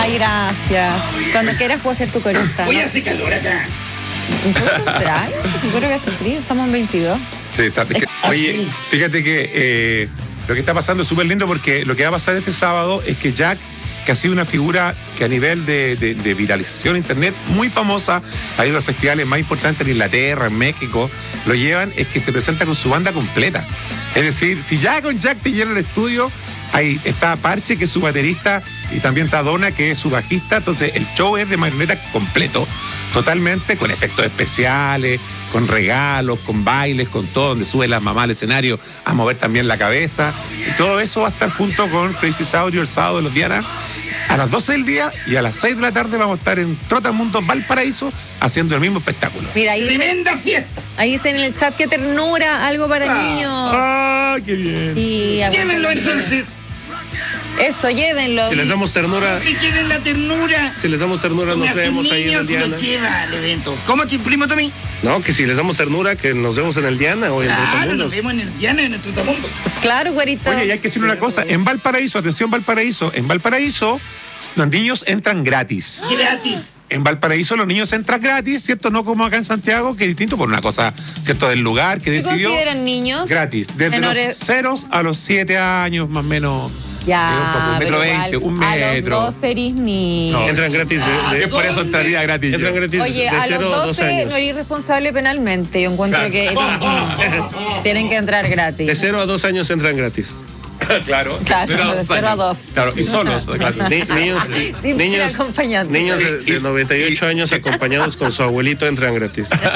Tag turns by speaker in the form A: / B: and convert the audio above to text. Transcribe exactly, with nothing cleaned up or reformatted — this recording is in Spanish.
A: Ay, gracias. Cuando quieras puedo ser tu corista.
B: Hoy
A: ¿no?
B: hace calor acá.
A: ¿Puedo entrar? Yo creo que hace frío, estamos en veintidós.
C: Sí, está, es que, oye, fíjate que eh, lo que está pasando es súper lindo porque lo que va a pasar este sábado es que Jack, que ha sido una figura que a nivel de, de, de viralización en internet muy famosa, ha ido a los festivales más importantes en Inglaterra, en México, lo llevan, es que se presenta con su banda completa. Es decir, si ya con Jack te llena el estudio, ahí está Parche, que es su baterista, y también está Donna, que es su bajista. Entonces el show es de Marioneta completo, totalmente, con efectos especiales, con regalos, con bailes, con todo, donde sube la mamá al escenario a mover también la cabeza. Y todo eso va a estar junto con Crazy Saurio el sábado de los Diana a las doce del día, y a las seis de la tarde vamos a estar en Trotamundos, Valparaíso, haciendo el mismo espectáculo.
A: Mira, ahí
B: Tremenda fiesta.
A: Ahí dicen en el chat que ternura, algo para
B: Ah.
A: niños.
C: ¡Ah, qué bien!
A: Sí,
B: Llévenlo entonces.
A: Eso, llévenlo.
D: Si les damos ternura,
B: Si quieren la ternura.
D: si les damos ternura, nos
B: Hace
D: vemos ahí en el
B: niños y
D: Diana.
B: lo lleva al evento. ¿Cómo te primo también?
D: No, que si les damos ternura, que nos vemos en el Diana o en
B: Claro, nos
D: Trotamundos.
B: vemos en el Diana, en el Trotamundo.
A: Pues claro, güerito.
C: Oye, y hay que decir una cosa, en Valparaíso, atención Valparaíso, en Valparaíso los niños entran gratis.
B: Gratis.
C: En Valparaíso los niños entran gratis, ¿cierto? No como acá en Santiago, que es distinto por una cosa, ¿cierto? Del lugar que
A: ¿Qué
C: decidió.
A: consideran niños?
C: Gratis, desde
A: Menores.
C: los ceros a los siete años, más o menos.
A: Ya,
C: eh, un poco, un metro
A: pero
C: veinte,
A: igual,
C: un metro.
A: A los dos eres niños.
C: No.
D: Entran gratis de,
C: Así
D: de-
C: es, por eso entraría gratis.
D: entran
C: yo.
D: gratis
A: Oye,
D: de
A: a
D: cero
A: los
D: a dos
A: doce
D: años.
A: no eres responsable penalmente. Yo encuentro
C: Claro.
A: que eres- tienen que entrar gratis.
D: De cero a dos años entran gratis.
C: Claro,
A: Claro,
C: cero a
A: de
C: dos
A: cero a
C: años.
A: dos.
C: Claro, y solos. Claro.
D: Ni- niños,
A: Sin
D: niños,
A: ser acompañante.
D: niños de, de noventa y ocho años acompañados con su abuelito entran gratis.